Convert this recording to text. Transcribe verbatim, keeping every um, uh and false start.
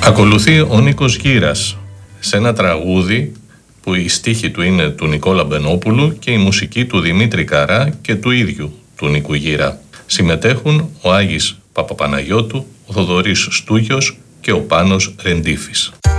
Ακολουθεί ο Νίκος Γύρας σε ένα τραγούδι που η στίχη του είναι του Νικόλα Μπενόπουλου και η μουσική του Δημήτρη Καρά και του ίδιου του Νίκου Γύρα. Συμμετέχουν ο Άγης Παπαπαναγιώτου, ο Θοδωρής Στούγιος και ο Πάνος Ρεντίφης.